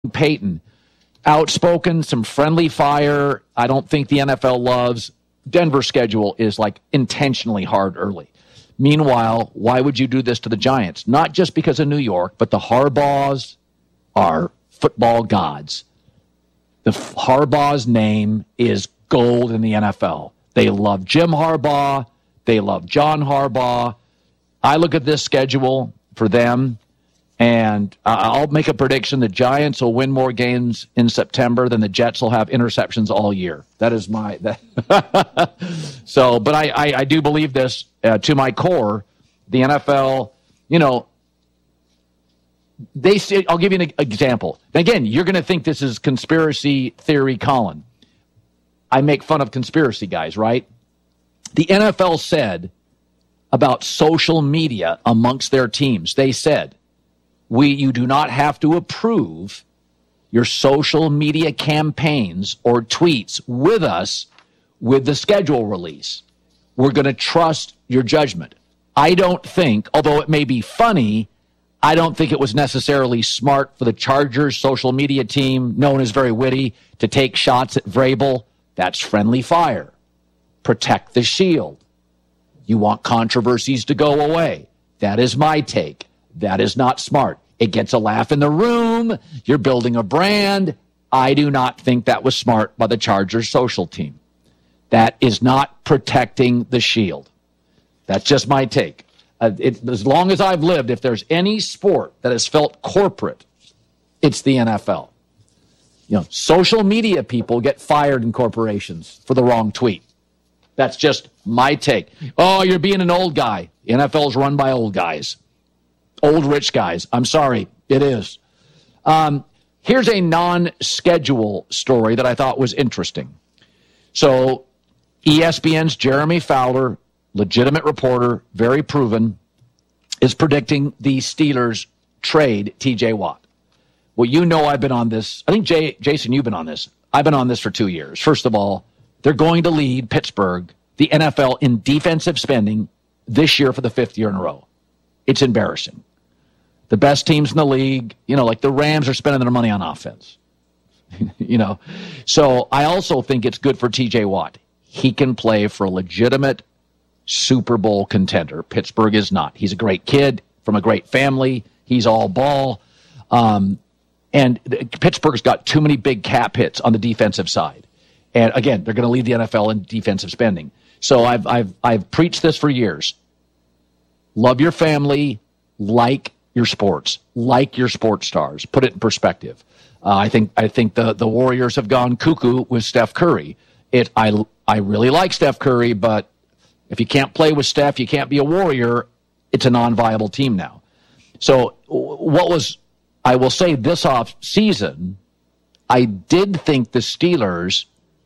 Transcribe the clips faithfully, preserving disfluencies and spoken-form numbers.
Payton, outspoken, some friendly fire. I don't think the N F L loves. Denver's schedule is like intentionally hard early. Meanwhile, why would you do this to the Giants? Not just because of New York, but the Harbaughs are football gods. The Harbaugh's name is gold in the N F L. They love Jim Harbaugh. They love John Harbaugh. I look at this schedule for them, and I'll make a prediction: the Giants will win more games in September than the Jets will have interceptions all year. That is my that. So, but I, I, I do believe this uh, to my core. The N F L, you know, they say, I'll give you an example. Again, you're going to think this is conspiracy theory, Colin. I make fun of conspiracy guys, right? The N F L said about social media amongst their teams, they said, we you do not have to approve your social media campaigns or tweets with us with the schedule release. We're going to trust your judgment. I don't think, although it may be funny, I don't think it was necessarily smart for the Chargers social media team, known as very witty, to take shots at Vrabel. That's friendly fire. Protect the shield. You want controversies to go away. That is my take. That is not smart. It gets a laugh in the room. You're building a brand. I do not think that was smart by the Chargers social team. That is not protecting the shield. That's just my take. Uh, it, as long as I've lived, if there's any sport that has felt corporate, it's the N F L. You know, social media people get fired in corporations for the wrong tweet. That's just my take. Oh, you're being an old guy. The N F L is run by old guys. Old rich guys. I'm sorry. It is. Um, here's a non-schedule story that I thought was interesting. So E S P N's Jeremy Fowler, legitimate reporter, very proven, is predicting the Steelers trade T J Watt. Well, you know I've been on this. I think, Jay, Jason, you've been on this. I've been on this for two years. First of all, they're going to lead Pittsburgh, the N F L, in defensive spending this year for the fifth year in a row. It's embarrassing. The best teams in the league, you know, like the Rams are spending their money on offense. you know, so I also think it's good for T J Watt. He can play for a legitimate Super Bowl contender. Pittsburgh is not. He's a great kid from a great family. He's all ball. Um, and Pittsburgh's got too many big cap hits on the defensive side. And again, they're going to lead the N F L in defensive spending. So I've I've I've preached this for years. Love your family, like your sports, like your sports stars. Put it in perspective. Uh, I think I think the, the Warriors have gone cuckoo with Steph Curry. It I I really like Steph Curry, but if you can't play with Steph, you can't be a Warrior. It's a non-viable team now. So what was I will say this off season, I did think the Steelers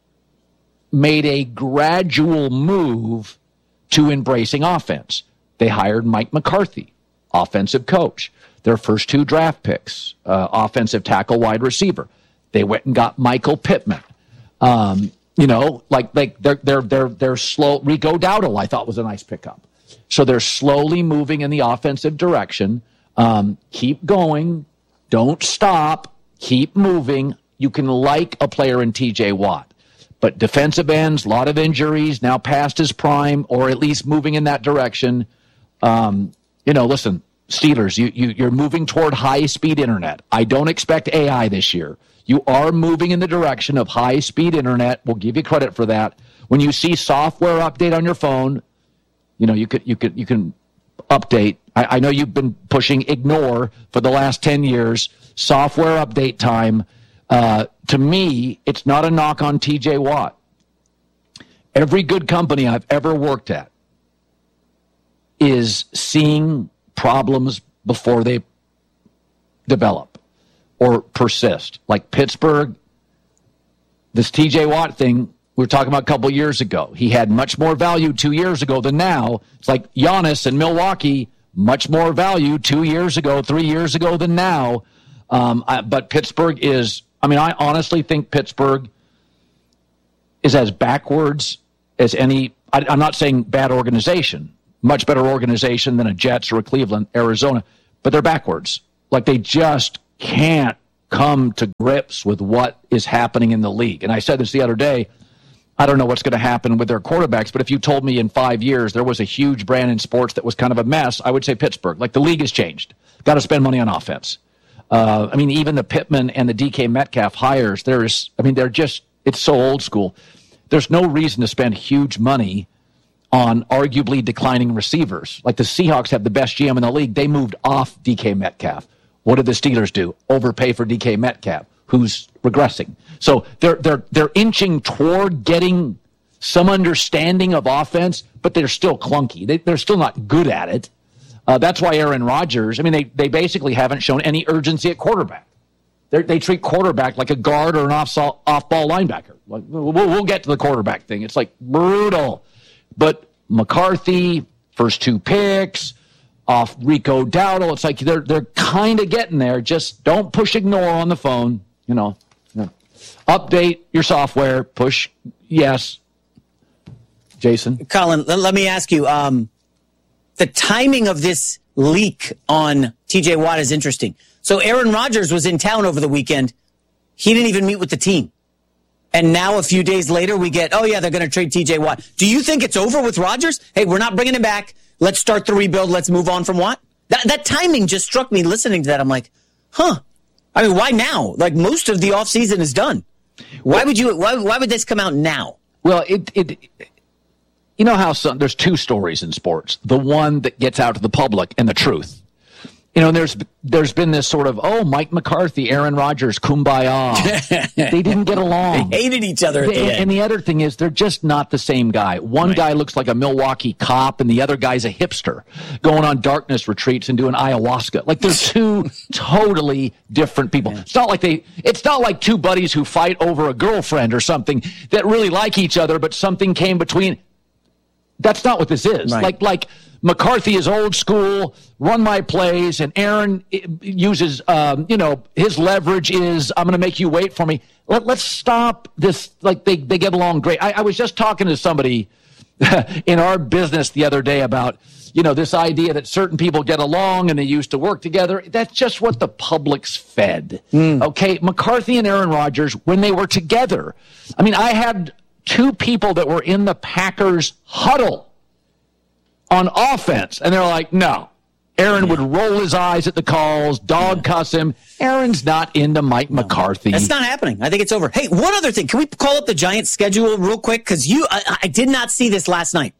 made a gradual move to embracing offense. They hired Mike McCarthy, offensive coach. Their first two draft picks, uh, offensive tackle, wide receiver. They went and got Michael Pittman. Um, you know, like like they're they're they're they're slow. Rico Dowdle, I thought, was a nice pickup. So they're slowly moving in the offensive direction. Um, keep going. Don't stop. Keep moving. You can like a player in T J Watt. But defensive ends, a lot of injuries, now past his prime, or at least moving in that direction. Um, you know, listen, Steelers, you, you, you're moving toward high-speed internet. I don't expect A I this year. You are moving in the direction of high-speed internet. We'll give you credit for that. When you see software update on your phone, you know, you could you could you can update. I, I know you've been pushing ignore for the last ten years. Software update time. Uh, to me, it's not a knock on T J Watt. Every good company I've ever worked at is seeing problems before they develop or persist. Like Pittsburgh, this T J Watt thing we were talking about a couple years ago. He had much more value two years ago than now. It's like Giannis in Milwaukee, much more value two years ago, three years ago than now. Um, I, but Pittsburgh is... I mean, I honestly think Pittsburgh is as backwards as any, I, I'm not saying bad organization, much better organization than a Jets or a Cleveland, Arizona, but they're backwards. Like they just can't come to grips with what is happening in the league. And I said this the other day, I don't know what's going to happen with their quarterbacks, but if you told me in five years there was a huge brand in sports that was kind of a mess, I would say Pittsburgh. Like, the league has changed. Got to spend money on offense. Uh, I mean, even the Pittman and the D K Metcalf hires, there's, I mean, they're just, it's so old school. There's no reason to spend huge money on arguably declining receivers. Like, the Seahawks have the best G M in the league. They moved off D K Metcalf. What did the Steelers do? Overpay for D K Metcalf, who's regressing. So they're they're they're inching toward getting some understanding of offense, but they're still clunky. They, they're still not good at it. Uh, that's why Aaron Rodgers, I mean, they, they basically haven't shown any urgency at quarterback. They're, they treat quarterback like a guard or an off, off-ball linebacker. Like, we'll, we'll get to the quarterback thing. It's like brutal. But McCarthy, first two picks, off Rico Dowdle, it's like they're they're kind of getting there. Just don't push ignore on the phone. You know, you know. Update your software. Push yes. Jason? Colin, let me ask you, um, the timing of this leak on T J Watt is interesting. So Aaron Rodgers was in town over the weekend. He didn't even meet with the team. And now a few days later we get, oh yeah, they're going to trade T J Watt. Do you think it's over with Rodgers? Hey, we're not bringing him back. Let's start the rebuild. Let's move on from Watt. That, that timing just struck me listening to that. I'm like, huh. I mean, why now? Like, most of the offseason is done. Why well, would you, why, why would this come out now? Well, it, it, you know how some, there's two stories in sports. The one that gets out to the public and the truth. You know, there's there's been this sort of, oh, Mike McCarthy, Aaron Rodgers, kumbaya. They didn't get along. They hated each other at they, the end. And the other thing is, they're just not the same guy. One right. guy looks like a Milwaukee cop, and the other guy's a hipster going on darkness retreats and doing ayahuasca. Like, they're two totally different people. Yeah. It's not like they. It's not like two buddies who fight over a girlfriend or something that really like each other, but something came between. That's not what this is. Right. Like like. McCarthy is old school, run my plays, and Aaron uses, um, you know, his leverage is, I'm going to make you wait for me. Let, let's stop this. Like, they, they get along great. I, I was just talking to somebody in our business the other day about, you know, this idea that certain people get along and they used to work together. That's just what the public's fed. Mm. Okay, McCarthy and Aaron Rodgers, when they were together, I mean, I had two people that were in the Packers huddle on offense, and they're like, no. Aaron yeah. would roll his eyes at the calls, dog yeah. cuss him. Aaron's not into Mike no. McCarthy. That's not happening. I think it's over. Hey, one other thing. Can we call up the Giants schedule real quick? Because you, I, I did not see this last night.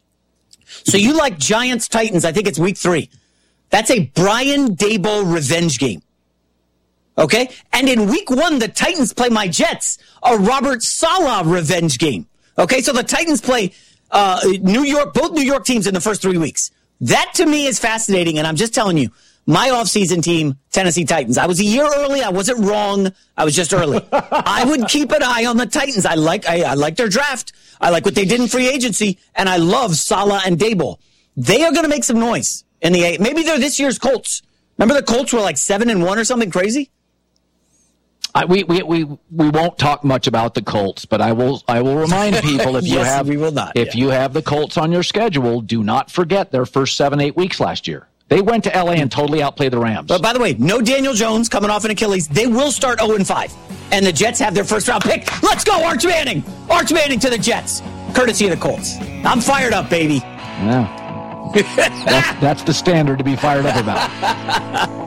So you like Giants-Titans. I think it's week three. That's a Brian Daboll revenge game. Okay? And in week one, the Titans play my Jets, a Robert Saleh revenge game. Okay? So the Titans play Uh, New York, both New York teams in the first three weeks. That to me is fascinating, and I'm just telling you, my offseason team, Tennessee Titans. I was a year early. I wasn't wrong. I was just early. I would keep an eye on the Titans. I like I, I like their draft. I like what they did in free agency, and I love Saleh and Daboll. They are going to make some noise in the A. Maybe they're this year's Colts. Remember the Colts were like seven and one or something crazy? I, we, we we we won't talk much about the Colts, but I will I will remind people if you yes, have we will not, if yeah. you have the Colts on your schedule, do not forget their first seven eight weeks last year. They went to L A and totally outplayed the Rams. But by the way, no Daniel Jones coming off an Achilles. They will start oh and five, and the Jets have their first round pick. Let's go, Arch Manning! Arch Manning to the Jets, courtesy of the Colts. I'm fired up, baby. Yeah, that's, that's the standard to be fired up about.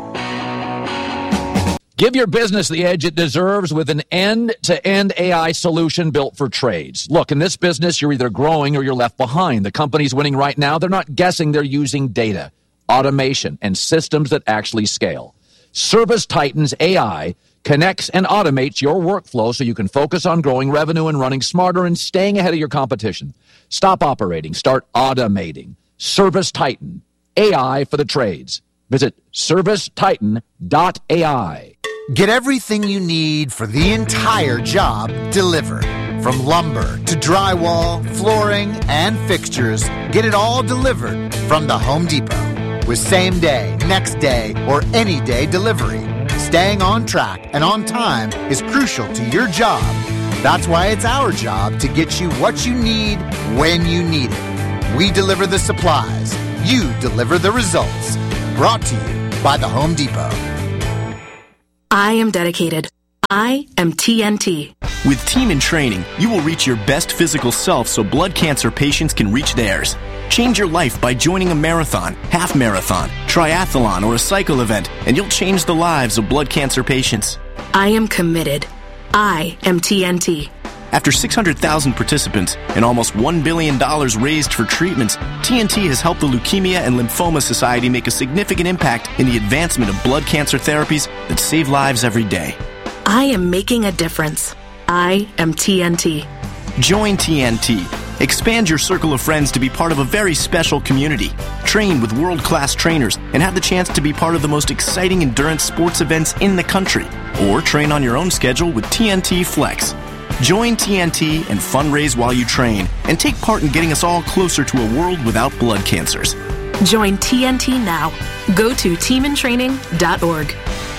Give your business the edge it deserves with an end-to-end A I solution built for trades. Look, in this business, you're either growing or you're left behind. The companies winning right now, they're not guessing, they're using data, automation, and systems that actually scale. ServiceTitan's A I connects and automates your workflow so you can focus on growing revenue and running smarter and staying ahead of your competition. Stop operating. Start automating. ServiceTitan, A I for the trades. Visit service titan dot A I. Get everything you need for the entire job delivered. From lumber to drywall, flooring, and fixtures, get it all delivered from the Home Depot. With same day, next day, or any day delivery, staying on track and on time is crucial to your job. That's why it's our job to get you what you need when you need it. We deliver the supplies. You deliver the results. Brought to you by the Home Depot. I am dedicated. I am T N T. With Team in Training, you will reach your best physical self so blood cancer patients can reach theirs. Change your life by joining a marathon, half marathon, triathlon, or a cycle event, and you'll change the lives of blood cancer patients. I am committed. I am T N T. After six hundred thousand participants and almost one billion dollars raised for treatments, T N T has helped the Leukemia and Lymphoma Society make a significant impact in the advancement of blood cancer therapies that save lives every day. I am making a difference. I am T N T. Join T N T. Expand your circle of friends to be part of a very special community. Train with world-class trainers and have the chance to be part of the most exciting endurance sports events in the country. Or train on your own schedule with T N T Flex. Join T N T and fundraise while you train and take part in getting us all closer to a world without blood cancers. Join T N T now. Go to team in training dot org.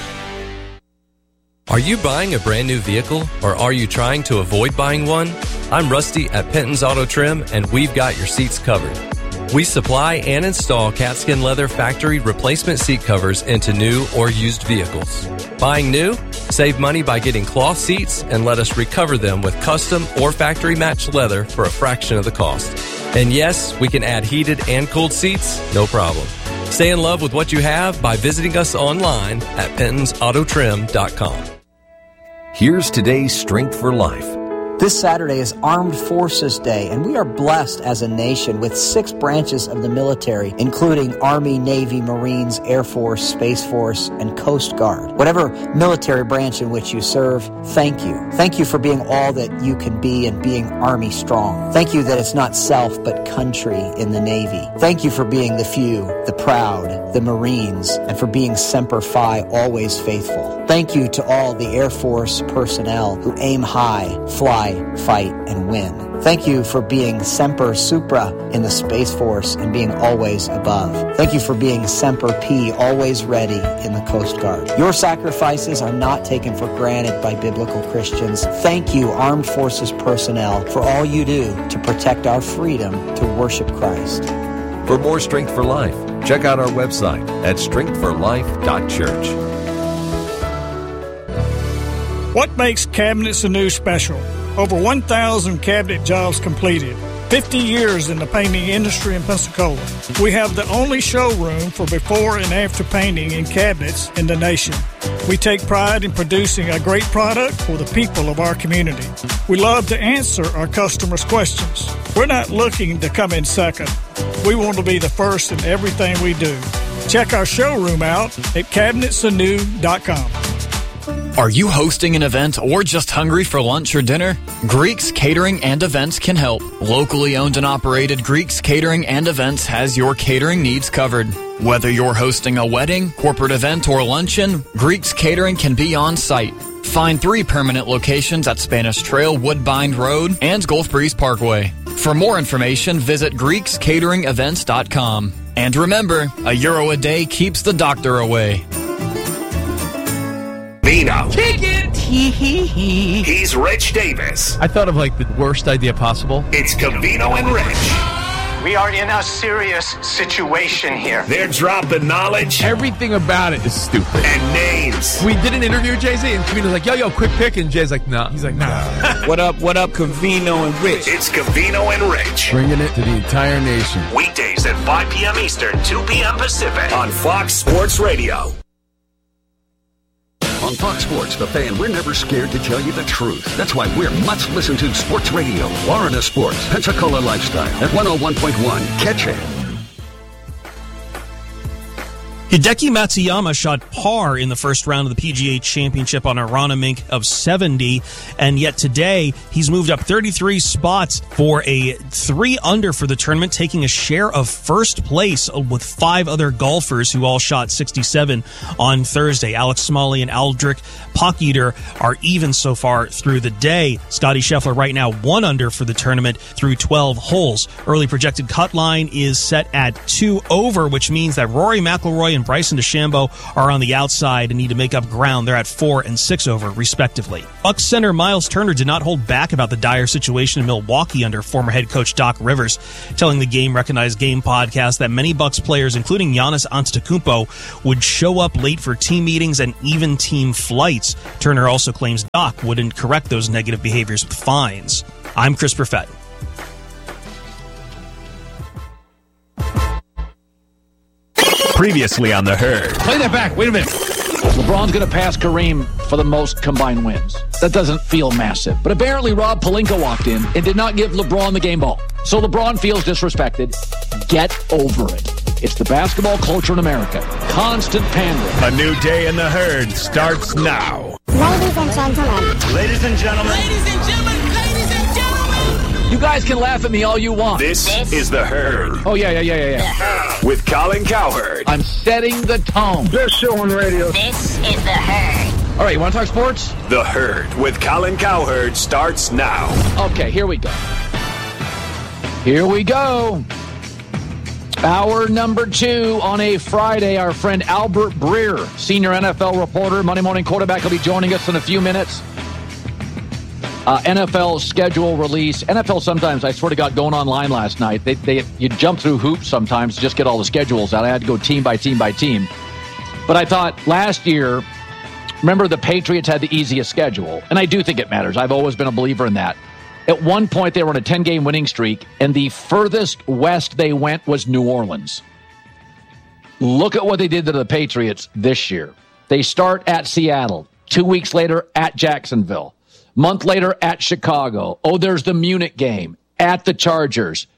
Are you buying a brand new vehicle, or are you trying to avoid buying one? I'm Rusty at Penton's Auto Trim, and we've got your seats covered. We supply and install catskin leather factory replacement seat covers into new or used vehicles. Buying new? Save money by getting cloth seats and let us recover them with custom or factory matched leather for a fraction of the cost. And yes, we can add heated and cooled seats, no problem. Stay in love with what you have by visiting us online at pentons auto trim dot com. Here's today's Strength for Life. This Saturday is Armed Forces Day, and we are blessed as a nation with six branches of the military, including Army, Navy, Marines, Air Force, Space Force, and Coast Guard. Whatever military branch in which you serve, thank you. Thank you for being all that you can be and being Army strong. Thank you that it's not self but country in the Navy. Thank you for being the few, the proud, the Marines, and for being Semper Fi, always faithful. Thank you to all the Air Force personnel who aim high, fly, fight, and win. Thank you for being Semper Supra in the Space Force and being always above. Thank you for being Semper P, always ready in the Coast Guard. Your sacrifices are not taken for granted by biblical Christians. Thank you, Armed Forces personnel, for all you do to protect our freedom to worship Christ. For more Strength for Life, check out our website at strength for life dot church. What makes Cabinets Anew special? Over one thousand cabinet jobs completed. fifty years in the painting industry in Pensacola. We have the only showroom for before and after painting in cabinets in the nation. We take pride in producing a great product for the people of our community. We love to answer our customers' questions. We're not looking to come in second. We want to be the first in everything we do. Check our showroom out at cabinets anew dot com. Are you hosting an event or just hungry for lunch or dinner? Greeks Catering and Events can help. Locally owned and operated Greeks Catering and Events has your catering needs covered. Whether you're hosting a wedding, corporate event, or luncheon, Greeks Catering can be on site. Find three permanent locations at Spanish Trail, Woodbine Road, and Gulf Breeze Parkway. For more information, visit greeks catering events dot com. And remember, a euro a day keeps the doctor away. Vino. Kick it! He's Rich Davis. I thought of like the worst idea possible. It's Covino and Rich. We are in a serious situation here. They're dropping knowledge. Everything about it is stupid. And names. We did an interview with Jay-Z, and Covino's like, yo, yo, quick pick. And Jay's like, nah. He's like, nah. What up, what up, Covino and Rich? It's Covino and Rich. Bringing it to the entire nation. Weekdays at five p.m. Eastern, two p.m. Pacific on Fox Sports Radio. On Fox Sports, The Fan, we're never scared to tell you the truth. That's why we're much listened to Sports Radio. Florida Sports, Pensacola Lifestyle at one oh one point one. Catch it. Hideki Matsuyama shot par in the first round of the P G A Championship on a Ronamink of seventy, and yet today he's moved up thirty-three spots for a three under for the tournament, taking a share of first place with five other golfers who all shot sixty-seven on Thursday. Alex Smalley and Aldrich Pocketer are even so far through the day. Scotty Scheffler right now one under for the tournament through twelve holes. Early projected cut line is set at two over, which means that Rory McIlroy and Bryson DeChambeau are on the outside and need to make up ground. They're at four and six over, respectively. Bucs center Miles Turner did not hold back about the dire situation in Milwaukee under former head coach Doc Rivers, telling the Game Recognized Game podcast that many Bucs players, including Giannis Antetokounmpo, would show up late for team meetings and even team flights. Turner also claims Doc wouldn't correct those negative behaviors with fines. I'm Chris Perfett. Previously on The Herd. Play that back. Wait a minute. LeBron's going to pass Kareem for the most combined wins. That doesn't feel massive. But apparently Rob Pelinka walked in and did not give LeBron the game ball. So LeBron feels disrespected. Get over it. It's the basketball culture in America. Constant pandering. A new day in The Herd starts now. Ladies and gentlemen. Ladies and gentlemen. Ladies and gentlemen. Ladies and gentlemen. You guys can laugh at me all you want. This, this is The Herd. Oh, yeah, yeah, yeah, yeah, yeah. With Colin Cowherd. I'm setting the tone. Best show on radio. This is The Herd. All right, you want to talk sports? The Herd with Colin Cowherd starts now. Okay, here we go. Here we go. Hour number two on a Friday. Our friend Albert Breer, senior N F L reporter, Monday Morning Quarterback, will be joining us in a few minutes. Uh, N F L schedule release. N F L sometimes, I swear to God, going online last night, they, they you jump through hoops sometimes to just get all the schedules out. I had to go team by team by team. But I thought last year, remember the Patriots had the easiest schedule. And I do think it matters. I've always been a believer in that. At one point, they were on a ten-game winning streak, and the furthest west they went was New Orleans. Look at what they did to the Patriots this year. They start at Seattle. Two weeks later, at Jacksonville. Month later, at Chicago. Oh, there's the Munich game. At the Chargers.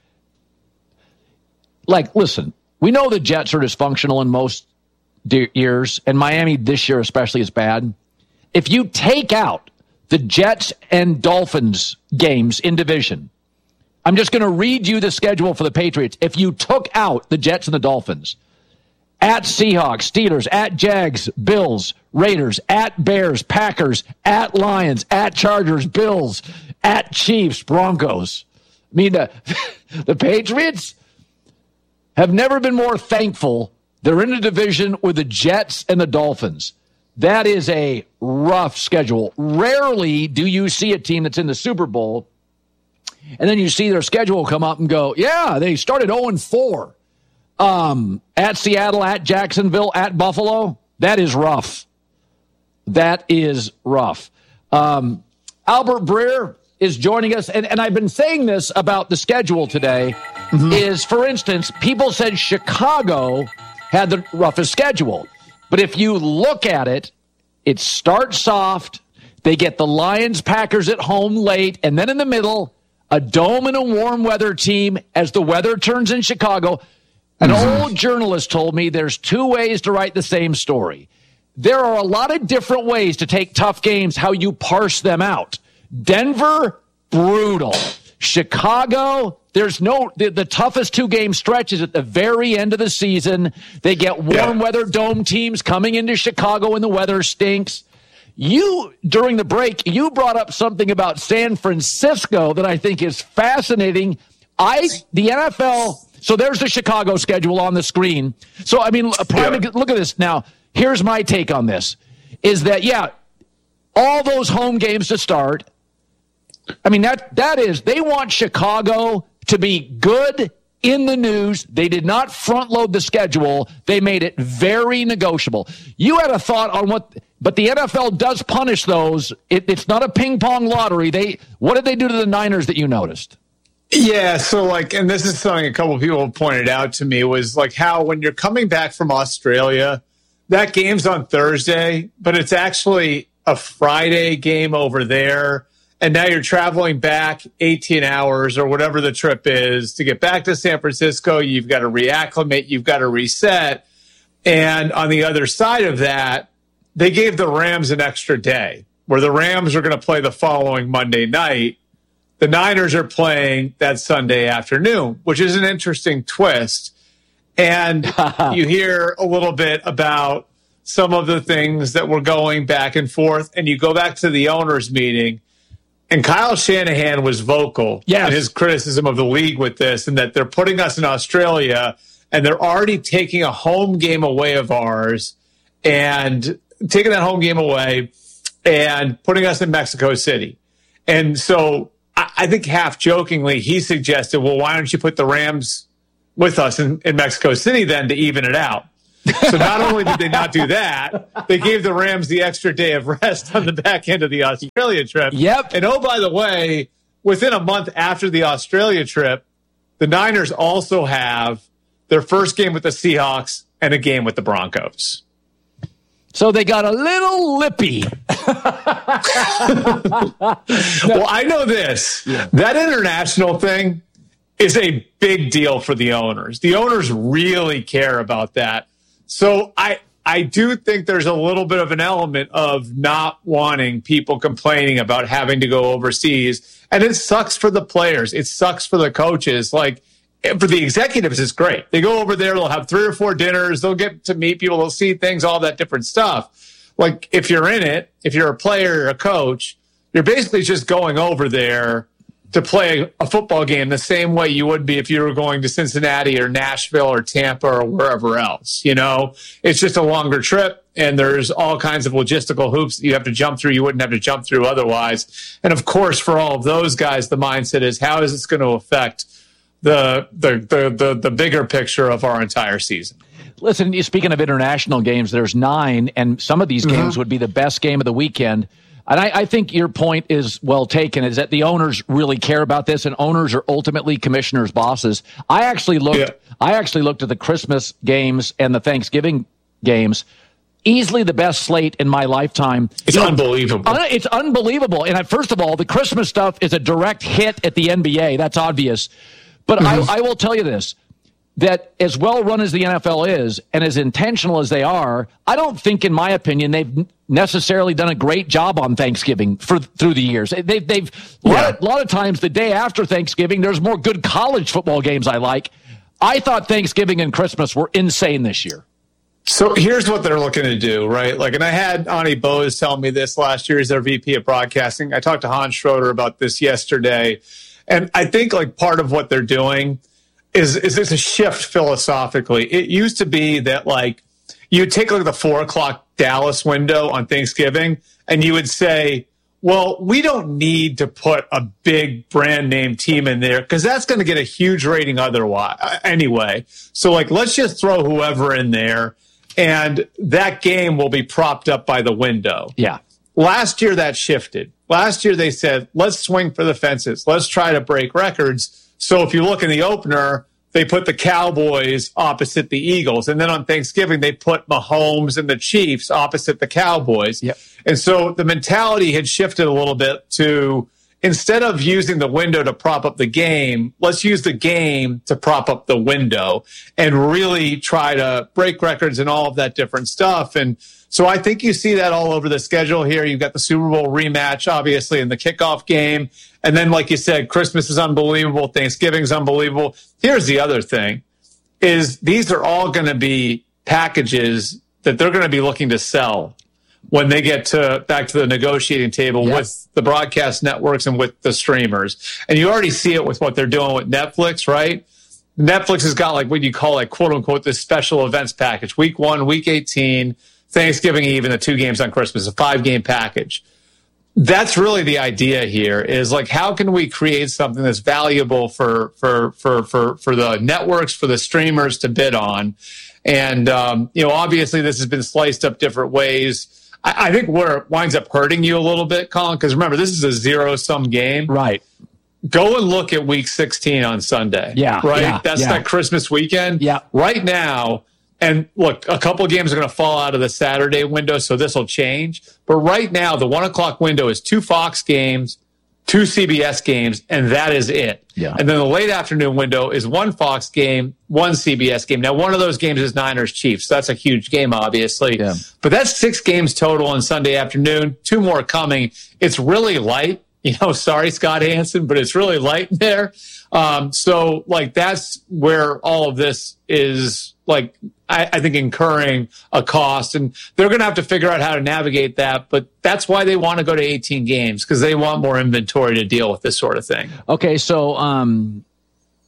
Like, listen, we know the Jets are dysfunctional in most de- years, and Miami this year especially is bad. If you take out the Jets and Dolphins games in division, I'm just going to read you the schedule for the Patriots. If you took out the Jets and the Dolphins, at Seahawks, Steelers, at Jags, Bills, Raiders, at Bears, Packers, at Lions, at Chargers, Bills, at Chiefs, Broncos. I mean, the, the Patriots have never been more thankful they're in a division with the Jets and the Dolphins. That is a rough schedule. Rarely do you see a team that's in the Super Bowl, and then you see their schedule come up and go, yeah, they started oh and four. Um, at Seattle, at Jacksonville, at Buffalo. That is rough. That is rough. Um, Albert Breer is joining us, and, and I've been saying this about the schedule today, mm-hmm. is, for instance, people said Chicago had the roughest schedule. But if you look at it, it starts soft. They get the Lions, Packers at home late, and then in the middle, a dome and a warm weather team as the weather turns in Chicago. An mm-hmm. old journalist told me there's two ways to write the same story. There are a lot of different ways to take tough games, how you parse them out. Denver, brutal. Chicago, there's no, the, the toughest two-game stretch is at the very end of the season. They get warm yeah. weather dome teams coming into Chicago and the weather stinks. You, during the break, you brought up something about San Francisco that I think is fascinating. I, the N F L, so there's the Chicago schedule on the screen. So, I mean, prime, yeah. look at this. Now, here's my take on this, is that, yeah, all those home games to start, I mean, that that is, they want Chicago to be good in the news. They did not front load the schedule. They made it very negotiable. You had a thought on what, but the N F L does punish those. It, it's not a ping pong lottery. They, what did they do to the Niners that you noticed? Yeah, so like, and this is something a couple of people pointed out to me, was like how when you're coming back from Australia, that game's on Thursday, but it's actually a Friday game over there. And now you're traveling back eighteen hours or whatever the trip is to get back to San Francisco. You've got to reacclimate. You've got to reset. And on the other side of that, they gave the Rams an extra day where the Rams are going to play the following Monday night. The Niners are playing that Sunday afternoon, which is an interesting twist. And you hear a little bit about some of the things that were going back and forth. And you go back to the owners' meeting. And Kyle Shanahan was vocal yes. in his criticism of the league with this, and that they're putting us in Australia and they're already taking a home game away of ours and taking that home game away and putting us in Mexico City. And so I, I think half jokingly, he suggested, well, why don't you put the Rams with us in, in Mexico City then to even it out? So not only did they not do that, they gave the Rams the extra day of rest on the back end of the Australia trip. Yep. And oh, by the way, within a month after the Australia trip, the Niners also have their first game with the Seahawks and a game with the Broncos. So they got a little lippy. Well, I know this. Yeah. That international thing is a big deal for the owners. The owners really care about that. So I I do think there's a little bit of an element of not wanting people complaining about having to go overseas. And it sucks for the players. It sucks for the coaches. Like, for the executives, it's great. They go over there, they'll have three or four dinners, they'll get to meet people, they'll see things, all that different stuff. Like, if you're in it, if you're a player or a coach, you're basically just going over there to play a football game the same way you would be if you were going to Cincinnati or Nashville or Tampa or wherever else. You know, it's just a longer trip, and there's all kinds of logistical hoops that you have to jump through you wouldn't have to jump through otherwise. And of course, for all of those guys, the mindset is, how is this going to affect the the the the, the bigger picture of our entire season? Listen, speaking of international games, there's nine, and some of these Mm-hmm. games would be the best game of the weekend. And I, I think your point is well taken, is that the owners really care about this, and owners are ultimately commissioners' bosses. I actually looked Yeah. I actually looked at the Christmas games and the Thanksgiving games. Easily the best slate in my lifetime. It's You know, unbelievable. un- It's unbelievable. And I, first of all, the Christmas stuff is a direct hit at the N B A. That's obvious. But Mm-hmm. I, I will tell you this, that as well run as the N F L is and as intentional as they are, I don't think, in my opinion, they've necessarily done a great job on Thanksgiving for through the years. They've, they've a, lot of, a lot of times the day after Thanksgiving, there's more good college football games I like. I thought Thanksgiving and Christmas were insane this year. So here's what they're looking to do, right? Like, and I had Ani Bose tell me this last year. He's their V P of broadcasting. I talked to Hans Schroeder about this yesterday. And I think, like, part of what they're doing is, is it's a shift philosophically. It used to be that, like, you would take, like, the four o'clock Dallas window on Thanksgiving, and you would say, well, we don't need to put a big brand name team in there because that's going to get a huge rating otherwise anyway. So, like, let's just throw whoever in there, and that game will be propped up by the window. Yeah. Last year, that shifted. Last year, they said, let's swing for the fences. Let's try to break records. So if you look in the opener, they put the Cowboys opposite the Eagles. And then on Thanksgiving, they put Mahomes and the Chiefs opposite the Cowboys. Yep. And so the mentality had shifted a little bit to, instead of using the window to prop up the game, let's use the game to prop up the window and really try to break records and all of that different stuff. And so I think you see that all over the schedule here. You've got the Super Bowl rematch, obviously, in the kickoff game. And then, like you said, Christmas is unbelievable. Thanksgiving's unbelievable. Here's the other thing, is these are all going to be packages that they're going to be looking to sell when they get to back to the negotiating table Yep. with the broadcast networks and with the streamers. And you already see it with what they're doing with Netflix, right? Netflix has got, like, what you call, like, quote unquote, this special events package. Week one, week eighteen, Thanksgiving Eve, and the two games on Christmas, a five game package. That's really the idea here, is like, how can we create something that's valuable for, for, for, for, for the networks, for the streamers to bid on? And, um, you know, obviously this has been sliced up different ways. I, I think where it winds up hurting you a little bit, Colin, because remember, this is a zero sum game. Right. Go and look at week sixteen on Sunday. Yeah. Right. Yeah, That's yeah. that Christmas weekend. Yeah. Right now. And look, a couple of games are going to fall out of the Saturday window, so this will change. But right now, the one o'clock window is two Fox games, two C B S games, and that is it. Yeah. And then the late afternoon window is one Fox game, one C B S game. Now, one of those games is Niners Chiefs. So that's a huge game, obviously. Yeah. But that's six games total on Sunday afternoon, two more coming. It's really light. You know, sorry, Scott Hansen, but it's really light there. Um, so, like, that's where all of this is, like, I, I think incurring a cost. And they're going to have to figure out how to navigate that. But that's why they want to go to eighteen games, because they want more inventory to deal with this sort of thing. Okay, so um,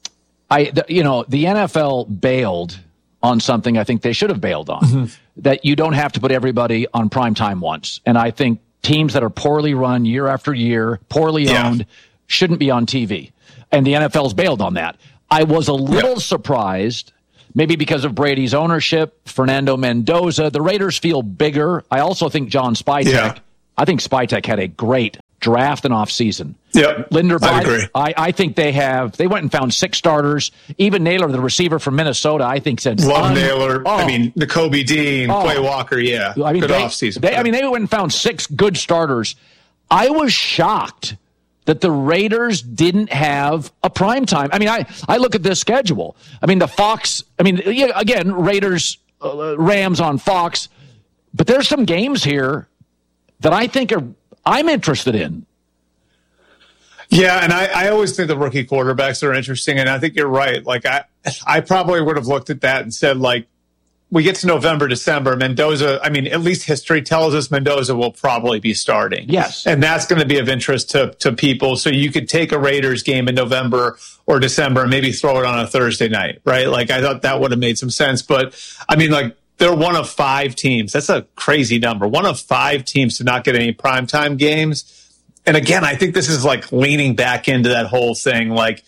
I, the, you know, the N F L bailed on something I think they should have bailed on, mm-hmm. that you don't have to put everybody on primetime once. And I think teams that are poorly run year after year, poorly yeah. owned, shouldn't be on T V. And the N F L's bailed on that. I was a little yeah. surprised, maybe because of Brady's ownership, Fernando Mendoza. The Raiders feel bigger. I also think John Spytek, yeah. I think Spytek had a great draft and offseason. Yep, Linderbaum, I agree. I, I think they have, they went and found six starters. Even Naylor, the receiver from Minnesota, I think said, Love un- Naylor. Oh. I mean, Nakobe Dean, oh. Quay Walker, yeah. I mean, good they, offseason. They, I mean, they went and found six good starters. I was shocked that the Raiders didn't have a prime time. I mean, I, I look at this schedule. I mean, the Fox, I mean, yeah, again, Raiders, uh, Rams on Fox, but there's some games here that I think are, I'm interested in. Yeah, and I, I always think the rookie quarterbacks are interesting, and I think you're right. Like, I, I probably would have looked at that and said, like, we get to November, December, Mendoza, I mean, at least history tells us Mendoza will probably be starting. Yes. And that's going to be of interest to, to people. So you could take a Raiders game in November or December and maybe throw it on a Thursday night, right? Like, I thought that would have made some sense. But, I mean, like, they're one of five teams. That's a crazy number. One of five teams to not get any primetime games. And again, I think this is like leaning back into that whole thing. Like,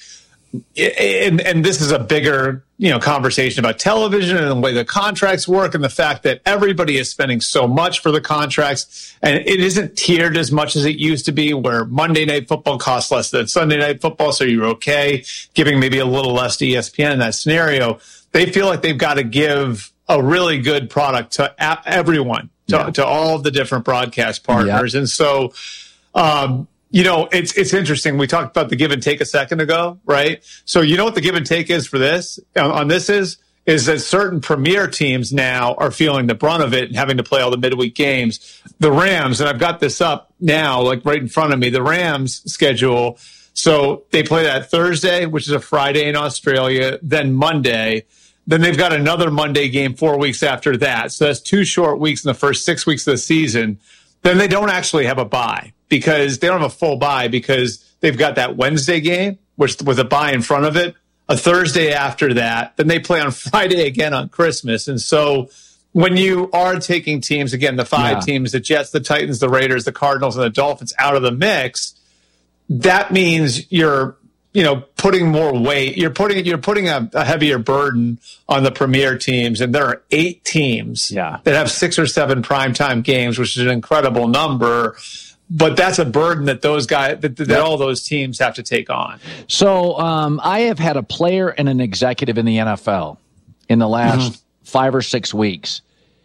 and, and this is a bigger, you know, conversation about television and the way the contracts work and the fact that everybody is spending so much for the contracts. And it isn't tiered as much as it used to be, where Monday Night Football costs less than Sunday Night Football. So you're okay giving maybe a little less to E S P N in that scenario. They feel like they've got to give a really good product to everyone, to, yeah. to all of the different broadcast partners. Yeah. And so, um, you know, it's it's interesting. We talked about the give and take a second ago, right? So you know what the give and take is for this? On, on this is, is that certain premier teams now are feeling the brunt of it and having to play all the midweek games. The Rams, and I've got this up now, like right in front of me, the Rams schedule. So they play that Thursday, which is a Friday in Australia, then Monday. Then they've got another Monday game four weeks after that. So that's two short weeks in the first six weeks of the season. Then they don't actually have a bye, because they don't have a full bye, because they've got that Wednesday game, which with a bye in front of it, a Thursday after that. Then they play on Friday again on Christmas. And so when you are taking teams, again, the five yeah. teams, the Jets, the Titans, the Raiders, the Cardinals, and the Dolphins out of the mix, that means you're, you know, putting more weight. You're putting you're putting a, a heavier burden on the premier teams, and there are eight teams yeah. that have six or seven primetime games, which is an incredible number. But that's a burden that those guys, that, that all those teams have to take on. So um, I have had a player and an executive in the N F L in the last mm-hmm. five or six weeks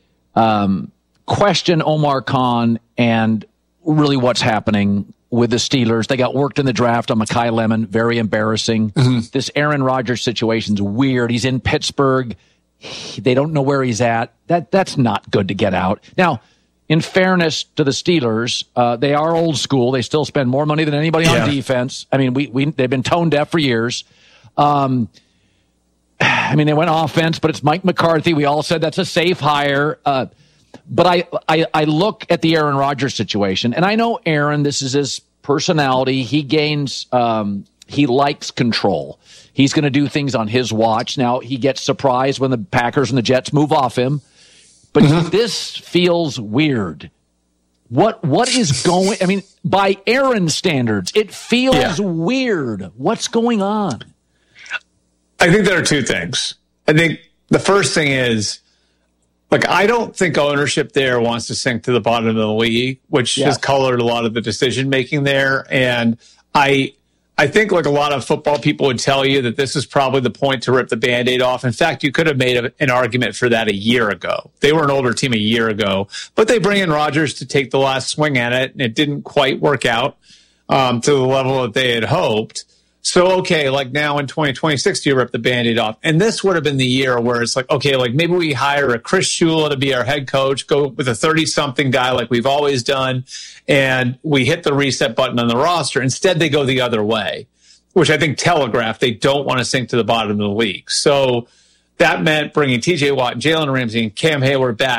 um, question Omar Khan and really what's happening with the Steelers. They got worked in the draft on Mekhi Lemon. Very embarrassing. Mm-hmm. This Aaron Rodgers situation's weird. He's in Pittsburgh. They don't know where he's at. That That's not good to get out. Now, in fairness to the Steelers, uh, they are old school. They still spend more money than anybody yeah. on defense. I mean, we, we they've been tone deaf for years. Um, I mean, they went offense, but it's Mike McCarthy. We all said that's a safe hire. Uh, But I, I, I look at the Aaron Rodgers situation, and I know Aaron, this is his personality. He gains, um, he likes control. He's going to do things on his watch. Now, he gets surprised when the Packers and the Jets move off him. But mm-hmm. this feels weird. What What is going, I mean, by Aaron standards, it feels yeah. weird. What's going on? I think there are two things. I think the first thing is, Like, I don't think ownership there wants to sink to the bottom of the league, which yeah. has colored a lot of the decision making there. And I, I think like a lot of football people would tell you that this is probably the point to rip the Band-Aid off. In fact, you could have made a, an argument for that a year ago. They were an older team a year ago, but they bring in Rodgers to take the last swing at it, and it didn't quite work out um, to the level that they had hoped. So, okay, like now in twenty twenty-six, do you rip the Band-Aid off? And this would have been the year where it's like, okay, like maybe we hire a Chris Shula to be our head coach, go with a thirty-something guy like we've always done, and we hit the reset button on the roster. Instead, they go the other way, which I think telegraphed they don't want to sink to the bottom of the league. So that meant bringing T J Watt, Jalen Ramsey, and Cam Hayward back.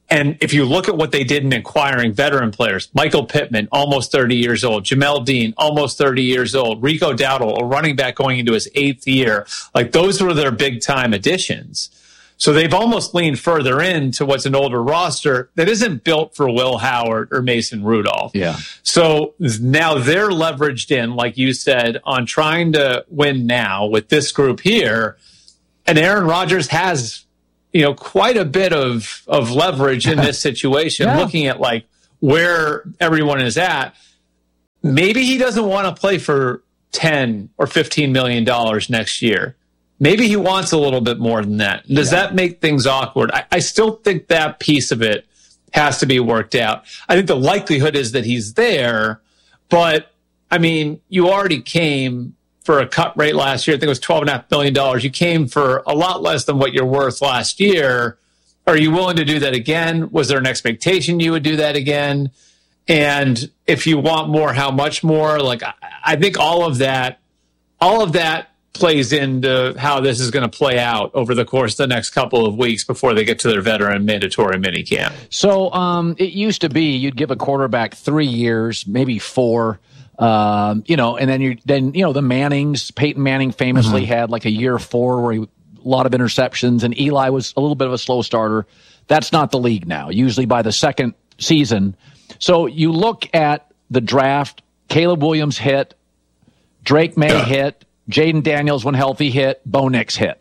And if you look at what they did in acquiring veteran players, Michael Pittman, almost thirty years old, Jamel Dean, almost thirty years old, Rico Dowdle, a running back going into his eighth year, like those were their big time additions. So they've almost leaned further into what's an older roster that isn't built for Will Howard or Mason Rudolph. Yeah. So now they're leveraged in, like you said, on trying to win now with this group here. And Aaron Rodgers has, you know, quite a bit of, of leverage in this situation, yeah. looking at like where everyone is at. Maybe he doesn't want to play for ten or fifteen million dollars next year. Maybe he wants a little bit more than that. Does yeah. that make things awkward? I, I still think that piece of it has to be worked out. I think the likelihood is that he's there, but I mean, you already came for a cut rate last year. I think it was twelve point five million dollars. You came for a lot less than what you're worth last year. Are you willing to do that again? Was there an expectation you would do that again? And if you want more, how much more? Like, I, I think all of that, all of that, plays into how this is going to play out over the course of the next couple of weeks before they get to their veteran mandatory minicamp. So um, it used to be you'd give a quarterback three years, maybe four, um, you know, and then you then you know the Mannings. Peyton Manning famously mm-hmm. had like a year four where he, a lot of interceptions, and Eli was a little bit of a slow starter. That's not the league now. Usually by the second season. So you look at the draft. Caleb Williams hit, Drake May yeah. hit. Jaden Daniels, when healthy, hit. Bo Nix hit.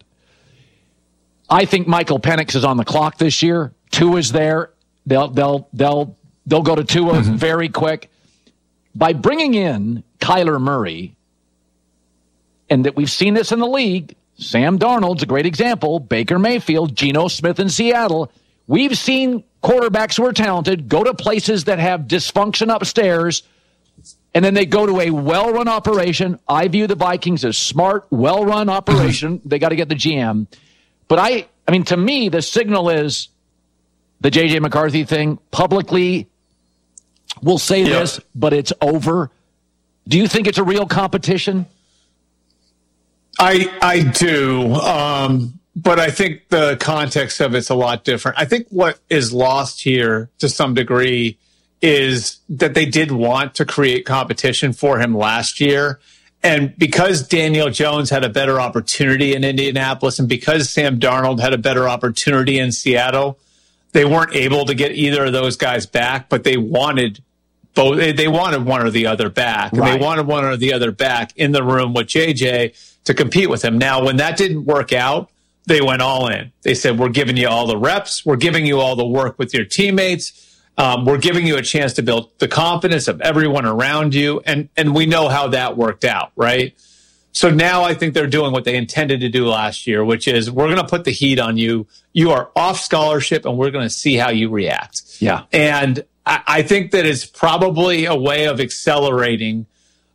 I think Michael Penix is on the clock this year. Tua is there. They'll they'll they'll they'll go to Tua mm-hmm. very quick. By bringing in Kyler Murray, and that we've seen this in the league. Sam Darnold's a great example. Baker Mayfield, Geno Smith in Seattle. We've seen quarterbacks who are talented go to places that have dysfunction upstairs. And then they go to a well-run operation. I view the Vikings as smart, well-run operation. They got to get the G M. But I, I mean, to me, the signal is the J J McCarthy thing. Publicly, we'll say yeah. this, but it's over. Do you think it's a real competition? I I do, um, but I think the context of it's a lot different. I think what is lost here to some degree is that they did want to create competition for him last year. And because Daniel Jones had a better opportunity in Indianapolis and because Sam Darnold had a better opportunity in Seattle, they weren't able to get either of those guys back, but they wanted both. They wanted one or the other back. And right. they wanted one or the other back in the room with J J to compete with him. Now, when that didn't work out, they went all in. They said, we're giving you all the reps. We're giving you all the work with your teammates. Um, we're giving you a chance to build the confidence of everyone around you. And, and we know how that worked out, right? So now I think they're doing what they intended to do last year, which is we're going to put the heat on you. You are off scholarship and we're going to see how you react. Yeah. And I, I think that it's probably a way of accelerating,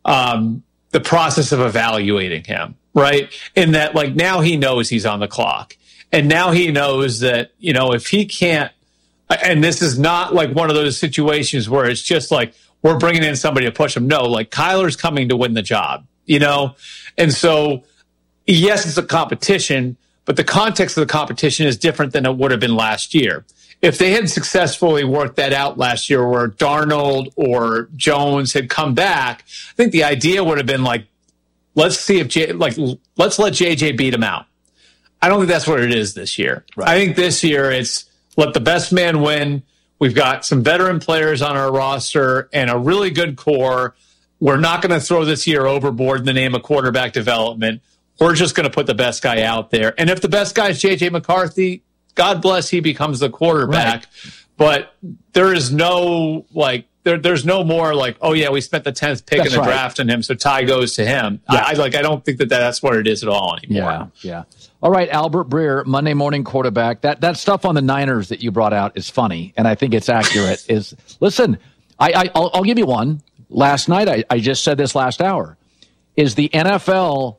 um, the process of evaluating him, right? In that, like, now he knows he's on the clock. And now he knows that, you know, if he can't, and this is not like one of those situations where it's just like, we're bringing in somebody to push him. No, like Kyler's coming to win the job, you know? And so, yes, it's a competition, but the context of the competition is different than it would have been last year. If they had successfully worked that out last year where Darnold or Jones had come back, I think the idea would have been like, let's see if J, like, let's let J J beat him out. I don't think that's what it is this year. Right. I think this year it's, let the best man win. We've got some veteran players on our roster and a really good core. We're not going to throw this year overboard in the name of quarterback development. We're just going to put the best guy out there. And if the best guy is J J McCarthy, God bless, he becomes the quarterback. Right. But there is no, like, there, there's no more like, oh, yeah, we spent the tenth pick that's in the right. draft on him, so Ty goes to him. Yeah. I, I like. I don't think that that's what it is at all anymore. Yeah, yeah. All right, Albert Breer, Monday morning quarterback. That that stuff on the Niners that you brought out is funny, and I think it's accurate. is listen, I, I I'll, I'll give you one. Last night, I, I just said this last hour. Is the N F L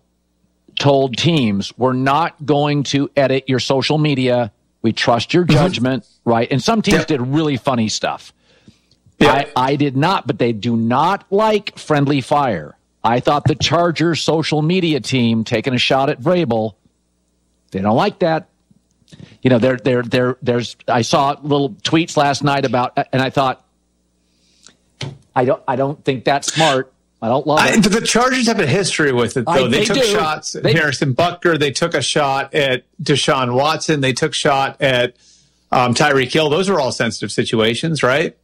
told teams we're not going to edit your social media. We trust your judgment, mm-hmm. right? And some teams yeah. did really funny stuff. Yeah. I, I did not, but they do not like friendly fire. I thought the Chargers social media team taking a shot at Vrabel. They don't like that. you know, there, there, there, there's. I saw little tweets last night about, and I thought, I don't, I don't think that's smart. I don't love I, it. the Chargers have a history with it, though. I, they, they took do. shots at they, Harrison Butker. They took a shot at Deshaun Watson. They took shot at um, Tyreek Hill. Those are all sensitive situations, right?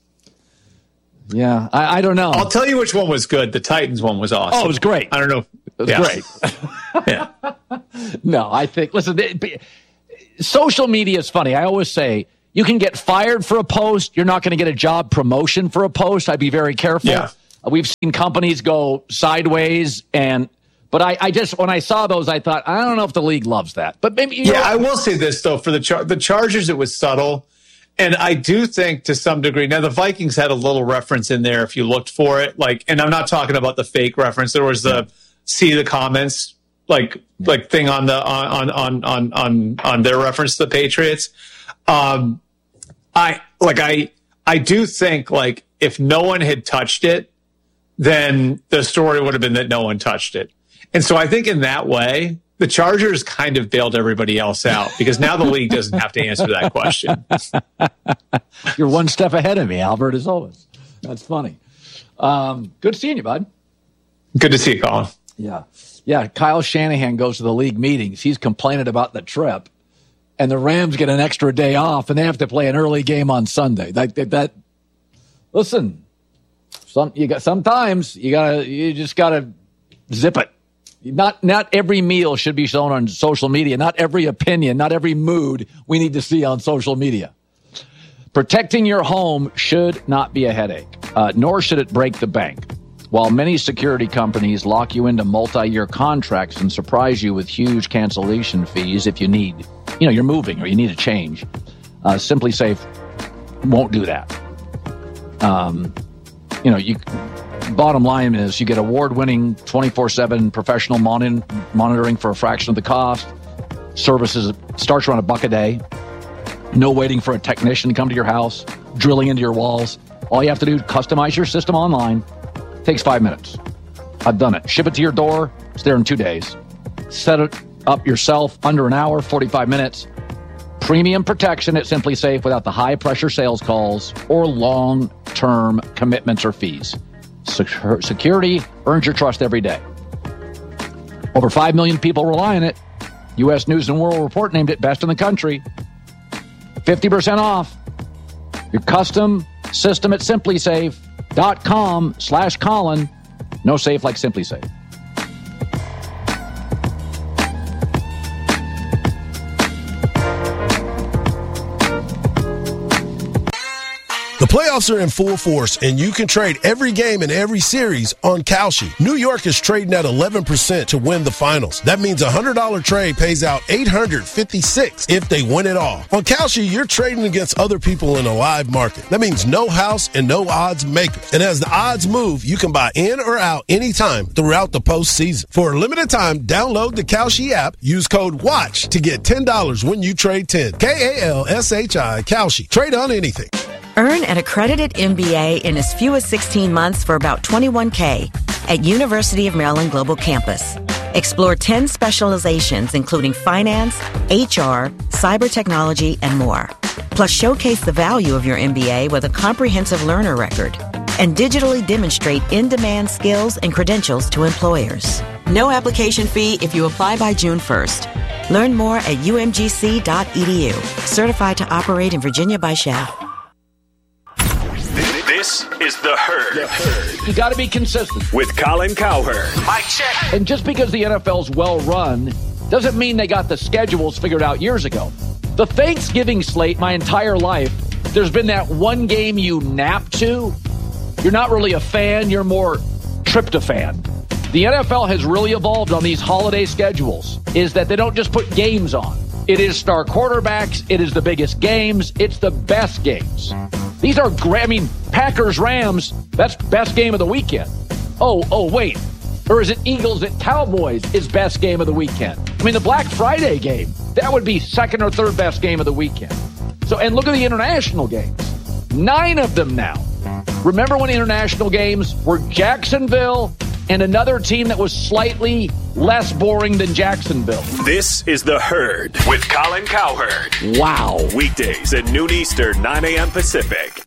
Yeah, I, I don't know. I'll tell you which one was good. The Titans one was awesome. Oh, it was great. I don't know. It was yeah. great. yeah. No, I think, listen, they, social media is funny. I always say you can get fired for a post. You're not going to get a job promotion for a post. I'd be very careful. Yeah. We've seen companies go sideways, and but I, I just when I saw those, I thought I don't know if the league loves that. But maybe you yeah, know, I will say this though for the Char- the Chargers, it was subtle, and I do think to some degree. Now the Vikings had a little reference in there if you looked for it, like, and I'm not talking about the fake reference. There was the see the comments like like thing on the on on on on on their reference to the Patriots. Um, I like I I do think like if no one had touched it, then the story would have been that no one touched it. And so I think in that way, the Chargers kind of bailed everybody else out because now the league doesn't have to answer that question. You're one step ahead of me, Albert, as always. That's funny. Um, good seeing you, bud. Good to see you, Colin. Yeah. Yeah, Kyle Shanahan goes to the league meetings. He's complaining about the trip, and the Rams get an extra day off, and they have to play an early game on Sunday. That, that, that listen, some you got sometimes you gotta you just gotta zip it. Not not every meal should be shown on social media. Not every opinion, not every mood we need to see on social media. Protecting your home should not be a headache, uh, nor should it break the bank. While many security companies lock you into multi-year contracts and surprise you with huge cancellation fees if you need, you know, you're moving or you need a change, uh, Simply Safe won't do that. Um, you know, you. Bottom line is you get award-winning twenty-four seven professional mon- monitoring for a fraction of the cost. Services starts around a buck a day. No waiting for a technician to come to your house, drilling into your walls. All you have to do is customize your system online. Takes five minutes. I've done it. Ship it to your door. It's there in two days. Set it up yourself under an hour, forty-five minutes. Premium protection at Simply Safe without the high-pressure sales calls or long-term commitments or fees. Security earns your trust every day. Over five million people rely on it. U S News and World Report named it best in the country. fifty percent off. Your custom system at simplysafe.com slash Colin. No safe like Simply Safe. The playoffs are in full force, and you can trade every game in every series on Kalshi. New York is trading at eleven percent to win the finals. That means a one hundred dollars trade pays out eight hundred fifty-six dollars if they win it all. On Kalshi, you're trading against other people in a live market. That means no house and no odds makers. And as the odds move, you can buy in or out anytime throughout the postseason. For a limited time, download the Kalshi app. Use code WATCH to get ten dollars when you trade ten. K A L S H I, Kalshi. Trade on anything. Earn an accredited M B A in as few as sixteen months for about twenty-one thousand dollars at University of Maryland Global Campus. Explore ten specializations including finance, H R, cyber technology, and more. Plus, showcase the value of your M B A with a comprehensive learner record and digitally demonstrate in-demand skills and credentials to employers. No application fee if you apply by June first. Learn more at U M G C dot E D U. Certified to operate in Virginia by S H A F. This is The Herd. The Herd. You got to be consistent. With Colin Cowherd. Mic check. And just because the N F L's well run doesn't mean they got the schedules figured out years ago. The Thanksgiving slate, my entire life, there's been that one game you nap to. You're not really a fan, you're more tryptophan. The N F L has really evolved on these holiday schedules, is that they don't just put games on. It is star quarterbacks, it is the biggest games, it's the best games. These are great. I mean, Packers, Rams, that's best game of the weekend. Oh, oh, wait. Or is it Eagles at Cowboys is best game of the weekend? I mean, the Black Friday game, that would be second or third best game of the weekend. So, and look at the international games. Nine of them now. Remember when international games were Jacksonville, and another team that was slightly less boring than Jacksonville. This is The Herd with Colin Cowherd. Wow. Weekdays at noon Eastern, nine a.m. Pacific.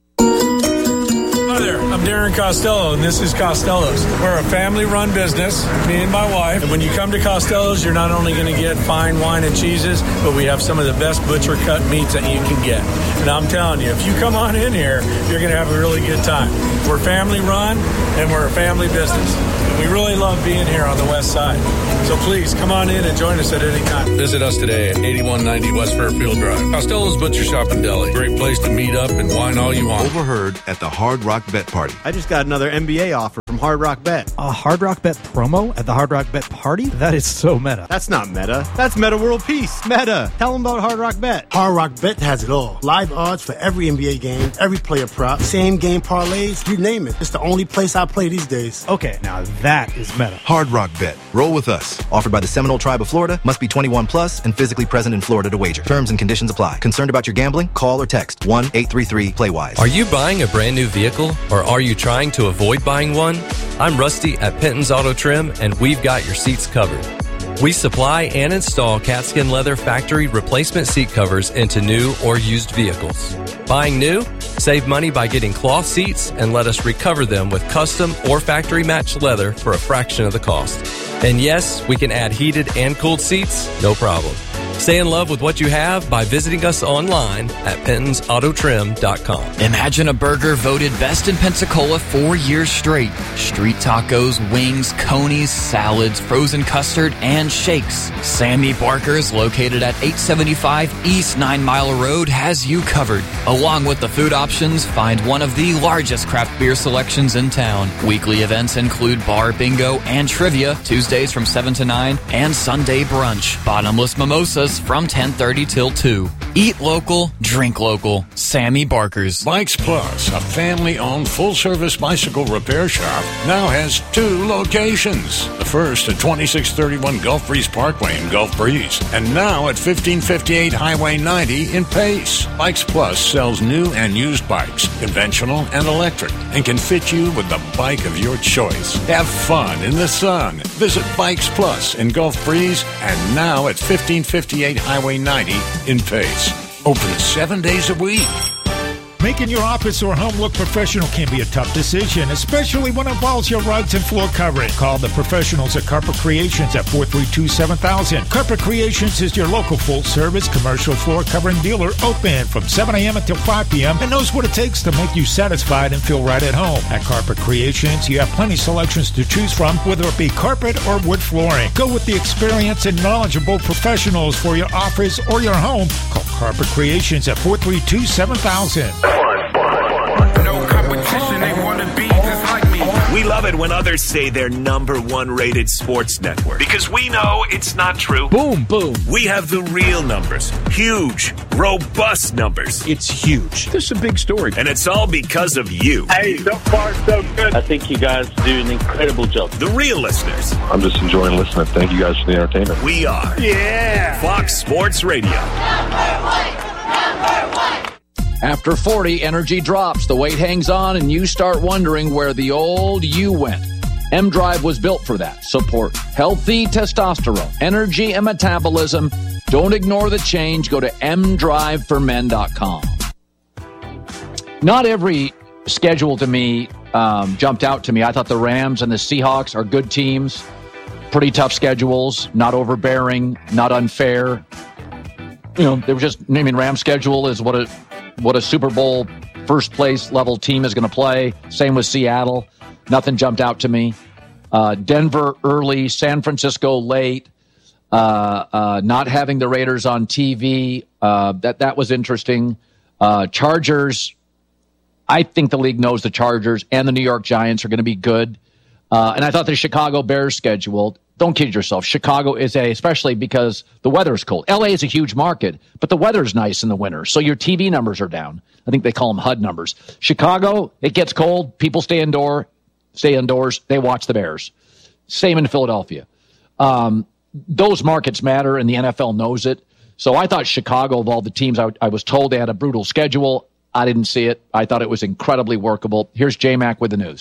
Hi there, I'm Darren Costello, and this is Costello's. We're a family-run business, me and my wife. And when you come to Costello's, you're not only going to get fine wine and cheeses, but we have some of the best butcher-cut meats that you can get. And I'm telling you, if you come on in here, you're going to have a really good time. We're family-run, and we're a family business. And we really love being here on the west side. So please, come on in and join us at any time. Visit us today at eighty-one ninety West Fairfield Drive. Costello's Butcher Shop and Deli. Great place to meet up and wine all you want. Overheard at the Hard Rock Bet Party. I just got another N B A offer from Hard Rock Bet. A Hard Rock Bet promo at the Hard Rock Bet Party? That is so meta. That's not meta. That's Meta World Peace. Meta. Tell them about Hard Rock Bet. Hard Rock Bet has it all. Live odds for every N B A game, every player prop, same game parlays, you name it. It's the only place I play these days. Okay, now that is meta. Hard Rock Bet. Roll with us. Offered by the Seminole Tribe of Florida. Must be twenty-one plus and physically present in Florida to wager. Terms and conditions apply. Concerned about your gambling? Call or text one eight three three play wise. Are you buying a brand new vehicle, or are you trying to avoid buying one? I'm Rusty at Penton's Auto Trim, and we've got your seats covered. We supply and install Catskin Leather factory replacement seat covers into new or used vehicles. Buying new? Save money by getting cloth seats and let us recover them with custom or factory matched leather for a fraction of the cost. And yes, we can add heated and cooled seats, no problem. Stay in love with what you have by visiting us online at pentons auto trim dot com. Imagine a burger voted best in Pensacola four years straight. Street tacos, wings, conies, salads, frozen custard, and shakes. Sammy Barker's, located at eight seventy-five East Nine Mile Road, has you covered. Along with the food options, find one of the largest craft beer selections in town. Weekly events include bar bingo and trivia, Tuesdays from seven to nine, and Sunday brunch. Bottomless mimosas from ten thirty till two. Eat local, drink local. Sammy Barker's. Bikes Plus, a family-owned full-service bicycle repair shop, now has two locations. The first at twenty-six thirty-one Gulf Breeze Parkway in Gulf Breeze, and now at fifteen fifty-eight Highway ninety in Pace. Bikes Plus sells new and used bikes, conventional and electric, and can fit you with the bike of your choice. Have fun in the sun. Visit Bikes Plus in Gulf Breeze, and now at fifteen fifty-eight Highway ninety in Pace. Open seven days a week. Making your office or home look professional can be a tough decision, especially when it involves your rugs and floor covering. Call the professionals at Carpet Creations at four three two, seven thousand. Carpet Creations is your local full-service commercial floor covering dealer, open from seven a.m. until five p.m. and knows what it takes to make you satisfied and feel right at home. At Carpet Creations, you have plenty of selections to choose from, whether it be carpet or wood flooring. Go with the experienced and knowledgeable professionals for your office or your home. Call Carpet Creations at four three two, seven thousand. No competition, they want to be just like me. We love it when others say they're number one rated sports network, because we know it's not true. Boom, boom. We have the real numbers. Huge, robust numbers. It's huge. This is a big story. And it's all because of you. Hey, so far so good. I think you guys do an incredible job. The real listeners. I'm just enjoying listening. Thank you guys for the entertainment. We are. Yeah. Fox Sports Radio. Number one. Number one. After forty, energy drops, the weight hangs on, and you start wondering where the old you went. M-Drive was built for that. Support healthy testosterone, energy, and metabolism. Don't ignore the change. Go to m drive for men dot com. Not every schedule to me um, jumped out to me. I thought the Rams and the Seahawks are good teams. Pretty tough schedules, not overbearing, not unfair. You know, they were just naming Rams schedule is what it what a Super Bowl first place level team is going to play. Same with Seattle. Nothing jumped out to me. Uh, Denver early, San Francisco late. Uh, uh, not having the Raiders on T V. Uh, that that was interesting. Uh, Chargers. I think the league knows the Chargers and the New York Giants are going to be good. Uh, and I thought the Chicago Bears schedule. Don't kid yourself. Chicago is a, especially because the weather's cold. L A is a huge market, but the weather's nice in the winter, so your T V numbers are down. I think they call them H U D numbers. Chicago, it gets cold. People stay indoor, stay indoors. They watch the Bears. Same in Philadelphia. Um, those markets matter, and the N F L knows it. So I thought Chicago, of all the teams, I, I was told they had a brutal schedule. I didn't see it. I thought it was incredibly workable. Here's J-Mac with the news.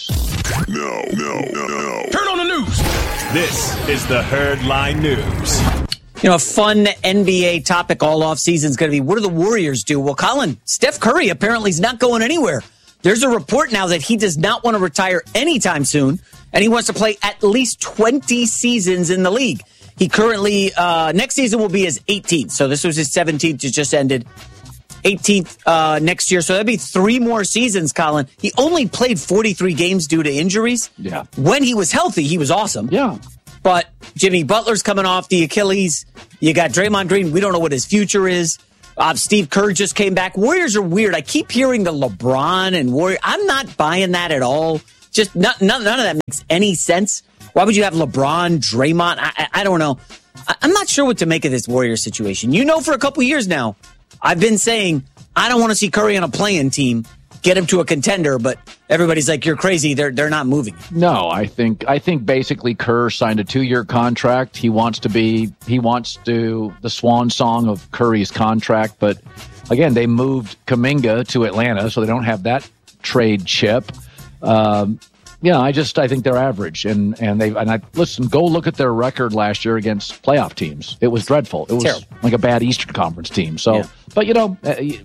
No, no, no, no. Turn on the news. This is the Herd Line News. You know, a fun N B A topic all off season is going to be, what do the Warriors do? Well, Colin, Steph Curry apparently is not going anywhere. There's a report now that he does not want to retire anytime soon, and he wants to play at least twenty seasons in the league. He currently, uh, next season will be his eighteenth. So this was his seventeenth, it just ended. eighteenth uh, next year. So that'd be three more seasons, Colin. He only played forty-three games due to injuries. Yeah. When he was healthy, he was awesome. Yeah. But Jimmy Butler's coming off the Achilles. You got Draymond Green. We don't know what his future is. Uh, Steve Kerr just came back. Warriors are weird. I keep hearing the LeBron and Warrior. I'm not buying that at all. Just not, none, none of that makes any sense. Why would you have LeBron, Draymond? I, I, I don't know. I, I'm not sure what to make of this Warriors situation. You know, for a couple years now, I've been saying I don't want to see Curry on a play-in team. Get him to a contender, but everybody's like, you're crazy. They're they're not moving. No, I think I think basically Kerr signed a two-year contract. He wants to be he wants to the swan song of Curry's contract, but again, they moved Kuminga to Atlanta, so they don't have that trade chip. Um, yeah, I just I think they're average, and and they and I listen. Go look at their record last year against playoff teams. It was dreadful. It was Terrible. Like a bad Eastern Conference team. So, yeah. But you know,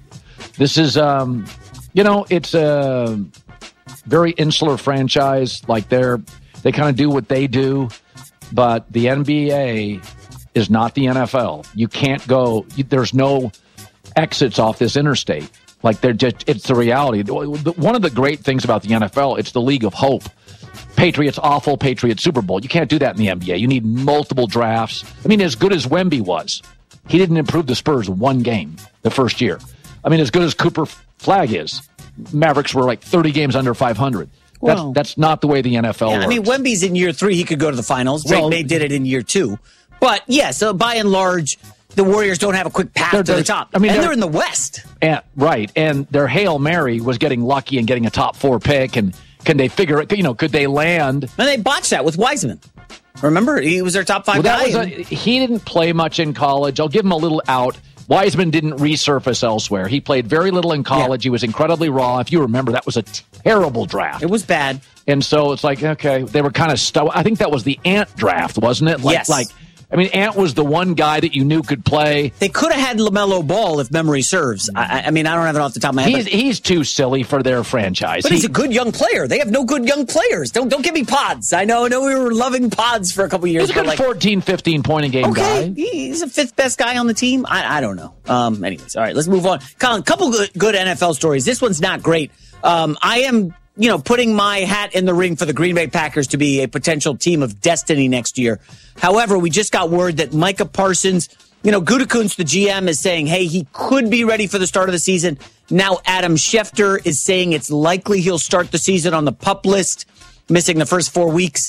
this is. Um, You know, it's a very insular franchise. Like they're, they kind of do what they do, but the N B A is not the N F L. You can't go, there's no exits off this interstate. Like they're just, it's the reality. One of the great things about the N F L, it's the league of hope. Patriots awful, Patriots Super Bowl. You can't do that in the N B A. You need multiple drafts. I mean, as good as Wemby was, he didn't improve the Spurs one game the first year. I mean, as good as Cooper Flag is, Mavericks were like thirty games under five hundred. That's well, that's not the way the N F L yeah, works. I mean, Wemby's in year three. He could go to the finals. Drake well, May did it in year two. But, yeah, so by and large, the Warriors don't have a quick path to the top. I mean, and they're, they're in the West. And, right. And their Hail Mary was getting lucky and getting a top four pick. And can they figure it? You know, could they land? And they botched that with Wiseman. Remember, he was their top five well, guy. Was a, he didn't play much in college. I'll give him a little out. Wiseman didn't resurface elsewhere. He played very little in college. Yeah. He was incredibly raw. If you remember, that was a terrible draft. It was bad. And so it's like, okay, they were kind of stuck. I think that was the Ant draft, wasn't it? Like, yes. Like, I mean, Ant was the one guy that you knew could play. They could have had LaMelo Ball if memory serves. I, I mean, I don't have it off the top of my head. He's, but, he's too silly for their franchise. But he, he's a good young player. They have no good young players. Don't don't give me Pods. I know, I know we were loving Pods for a couple years. He's a good like, fourteen, fifteen point a game okay, guy. He's a fifth best guy on the team. I, I don't know. Um, anyways, all right, let's move on. Colin, couple good, good N F L stories. This one's not great. Um, I am... you know, putting my hat in the ring for the Green Bay Packers to be a potential team of destiny next year. However, we just got word that Micah Parsons, you know, Gutekunst, the G M, is saying, hey, he could be ready for the start of the season. Now Adam Schefter is saying it's likely he'll start the season on the PUP list, missing the first four weeks.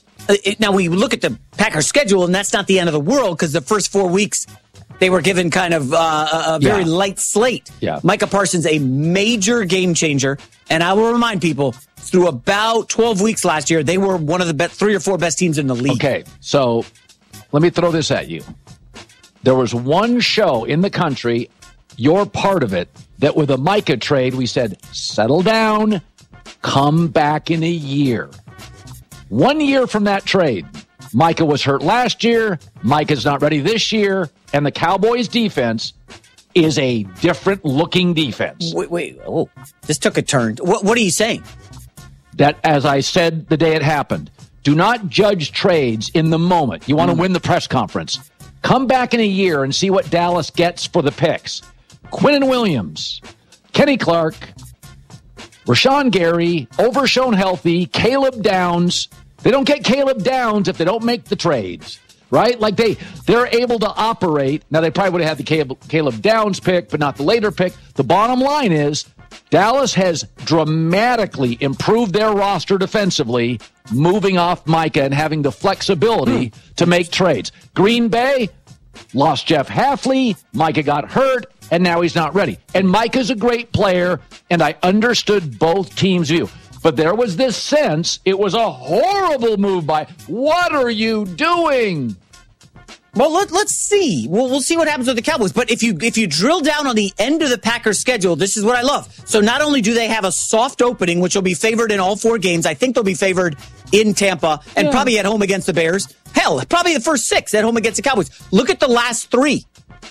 It, now, we look at the Packers schedule, and that's not the end of the world because the first four weeks, they were given kind of uh, a very yeah. light slate. Yeah. Micah Parsons, a major game changer. And I will remind people, through about twelve weeks last year, they were one of the best, three or four best teams in the league. Okay, so let me throw this at you. There was one show in the country, you're part of it, that with a Micah trade, we said, settle down, come back in a year. One year from that trade, Micah was hurt last year, Micah's not ready this year, and the Cowboys defense is a different looking defense. Wait, wait, oh, this took a turn. What, what are you saying? That, as I said the day it happened, do not judge trades in the moment. You want to mm. win the press conference. Come back in a year and see what Dallas gets for the picks. Quinnen Williams, Kenny Clark, Rashawn Gary, Overshown healthy, Caleb Downs. They don't get Caleb Downs if they don't make the trades. Right? Like they, they're able to operate. Now, they probably would have had the Caleb, Caleb Downs pick, but not the later pick. The bottom line is Dallas has dramatically improved their roster defensively, moving off Micah and having the flexibility to make trades. Green Bay lost Jeff Hafley. Micah got hurt, and now he's not ready. And Micah's a great player, and I understood both teams' view. But there was this sense it was a horrible move by, what are you doing? Well, let, let's see. We'll, we'll see what happens with the Cowboys. But if you if you drill down on the end of the Packers schedule, this is what I love. So not only do they have a soft opening, which will be favored in all four games, I think they'll be favored in Tampa and yeah. probably at home against the Bears. Hell, probably the first six at home against the Cowboys. Look at the last three.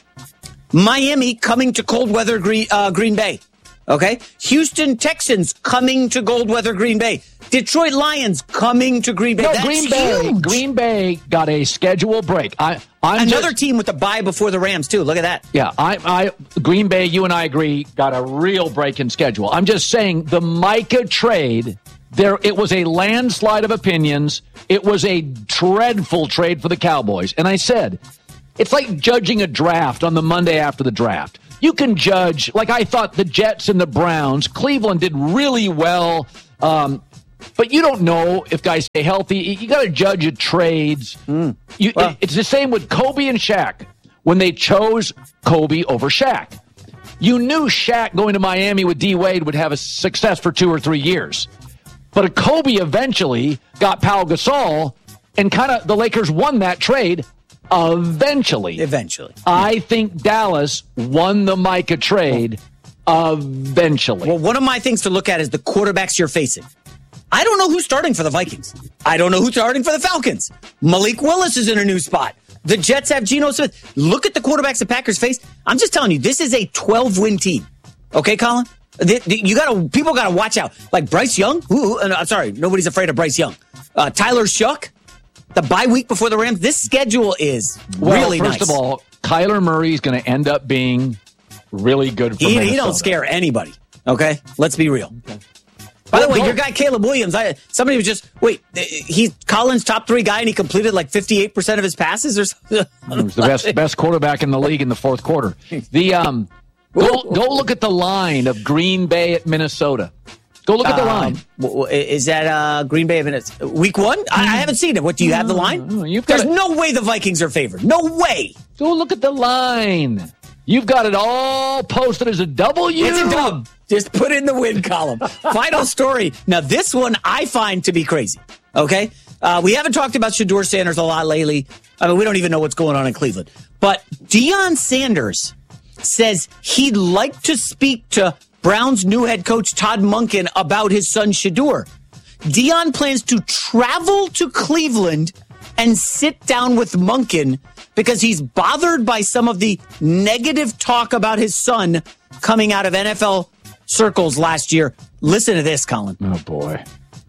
Miami coming to cold weather Green, uh, Green Bay. Okay. Houston Texans coming to cold weather Green Bay. Detroit Lions coming to Green Bay. No, That's Green Bay. huge. Green Bay got a schedule break. I, I'm Another just, team with a bye before the Rams too. Look at that. Yeah, I, I, Green Bay. You and I agree. Got a real break in schedule. I'm just saying the Micah trade. There, it was a landslide of opinions. It was a dreadful trade for the Cowboys. And I said, it's like judging a draft on the Monday after the draft. You can judge, like I thought the Jets and the Browns, Cleveland did really well, um, but you don't know if guys stay healthy. You got to judge at trades. Mm. You, well, it, it's the same with Kobe and Shaq when they chose Kobe over Shaq. You knew Shaq going to Miami with D. Wade would have a success for two or three years. But Kobe eventually got Pau Gasol, and kind of the Lakers won that trade. Eventually. Eventually. I think Dallas won the Micah trade eventually. Well, one of my things to look at is the quarterbacks you're facing. I don't know who's starting for the Vikings. I don't know who's starting for the Falcons. Malik Willis is in a new spot. The Jets have Geno Smith. Look at the quarterbacks the Packers face. I'm just telling you, this is a twelve-win team. Okay, Colin? You gotta, people got to watch out. Like Bryce Young. Ooh, uh, sorry, nobody's afraid of Bryce Young. Uh, Tyler Shuck. The bye week before the Rams. This schedule is well, really first nice. First of all, Kyler Murray is going to end up being really good for he, Minnesota. He don't scare anybody. Okay, let's be real. Okay. By well, the way, well, your guy Caleb Williams. I somebody was just wait. He's Colin's top three guy, and he completed like fifty-eight percent of his passes, or something. He was the best best quarterback in the league in the fourth quarter. The um, go go look at the line of Green Bay at Minnesota. Go look at the line. Um, is that uh, Green Bay minutes? Week one? I, I haven't seen it. What, do you have the line? No, you've There's got no way the Vikings are favored. No way. Go look at the line. You've got it all posted as a W. It's a dub. Just put it in the win column. Final story. Now, this one I find to be crazy. Okay? Uh, we haven't talked about Shedeur Sanders a lot lately. I mean, we don't even know what's going on in Cleveland. But Deion Sanders says he'd like to speak to Browns' new head coach, Todd Monken, about his son, Shedeur. Deion plans to travel to Cleveland and sit down with Monken because he's bothered by some of the negative talk about his son coming out of N F L circles last year. Listen to this, Colin. Oh, boy.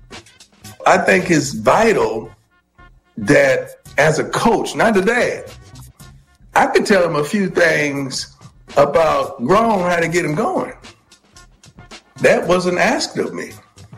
I think it's vital that as a coach, not a dad, I could tell him a few things about grown, how to get him going. That wasn't asked of me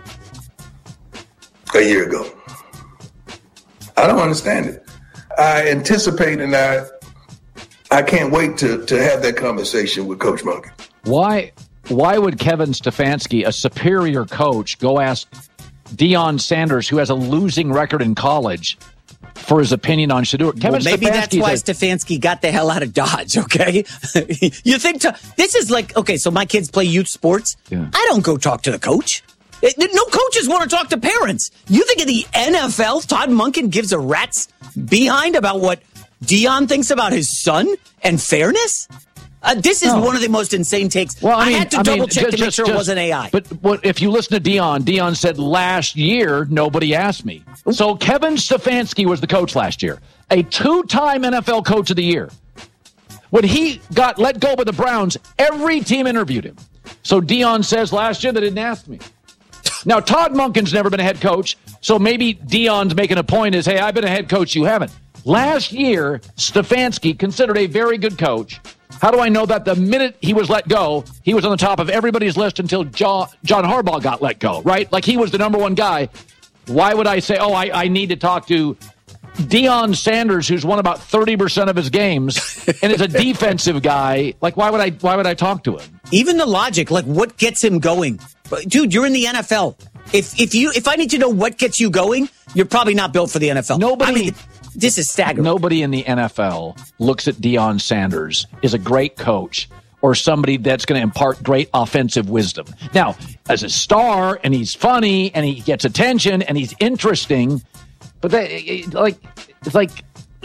a year ago. I don't understand it. I anticipate and I I can't wait to, to have that conversation with Coach Monken. Why why would Kevin Stefanski, a superior coach, go ask Deion Sanders, who has a losing record in college, for his opinion on Shedeur? Kevin well, maybe Stefanski's that's why a, Stefanski got the hell out of Dodge, okay? You think to, this is like, okay, so my kids play youth sports. Yeah. I don't go talk to the coach. It, no coaches want to talk to parents. You think in the N F L, Todd Monken gives a rat's behind about what Deion thinks about his son and fairness? Uh, this is no. one of the most insane takes. Well, I, mean, I had to I double mean, check just, to make sure just, it wasn't A I. But what, if you listen to Deion, Deion said last year, nobody asked me. So Kevin Stefanski was the coach last year, a two-time N F L coach of the year. When he got let go by the Browns, every team interviewed him. So Deion says last year they didn't ask me. Now, Todd Monken's never been a head coach, so maybe Deion's making a point is, hey, I've been a head coach, you haven't. Last year, Stefanski, considered a very good coach. How do I know that? The minute he was let go, he was on the top of everybody's list until John, John Harbaugh got let go, right? Like he was the number one guy. Why would I say, oh, I, I need to talk to Deion Sanders, who's won about thirty percent of his games and is a defensive guy? Like, why would I why would I talk to him? Even the logic, like what gets him going? Dude, you're in the N F L. If if you if I need to know what gets you going, you're probably not built for the N F L. Nobody, I mean, this is staggering. Nobody in the N F L looks at Deion Sanders as a great coach or somebody that's going to impart great offensive wisdom. Now, as a star, and he's funny, and he gets attention, and he's interesting, but that, like, it's like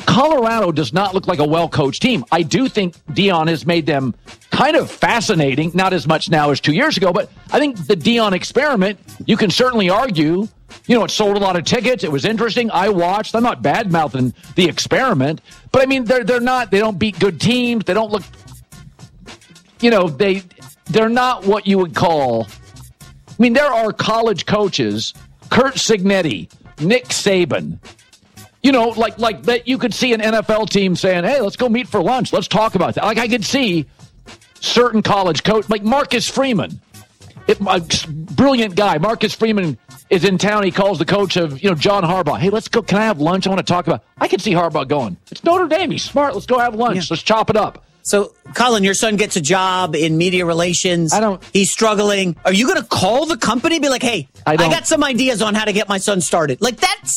Colorado does not look like a well-coached team. I do think Deion has made them kind of fascinating, not as much now as two years ago, but I think the Deion experiment, you can certainly argue, you know, it sold a lot of tickets. It was interesting. I watched. I'm not bad-mouthing the experiment, but I mean, they're they're not, they don't beat good teams. They don't look, you know, they, they're not what you would call, I mean, there are college coaches, Curt Cignetti, Nick Saban, you know, like like that you could see an N F L team saying, hey, let's go meet for lunch. Let's talk about that. Like I could see certain college coach, like Marcus Freeman, it, a brilliant guy. Marcus Freeman is in town. He calls the coach of, you know, John Harbaugh. Hey, let's go. Can I have lunch? I want to talk about. I could see Harbaugh going, it's Notre Dame. He's smart. Let's go have lunch. Yeah. Let's chop it up. So, Colin, your son gets a job in media relations. I don't. He's struggling. Are you going to call the company and be like, hey, I, I, I got some ideas on how to get my son started? Like, that's